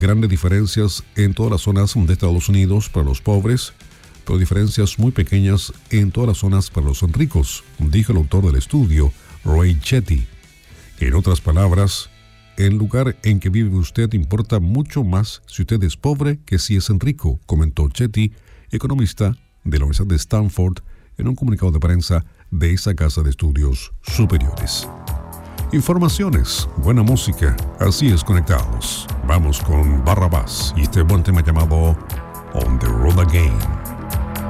grandes diferencias en todas las zonas de Estados Unidos para los pobres, pero diferencias muy pequeñas en todas las zonas para los ricos, dijo el autor del estudio, Ray Chetty. En otras palabras, el lugar en que vive usted importa mucho más si usted es pobre que si es rico, comentó Chetty, economista de la Universidad de Stanford, en un comunicado de prensa de esa casa de estudios superiores. Informaciones, buena música, así es Conectados. Vamos con Barrabás y este buen tema llamado On the Road Again.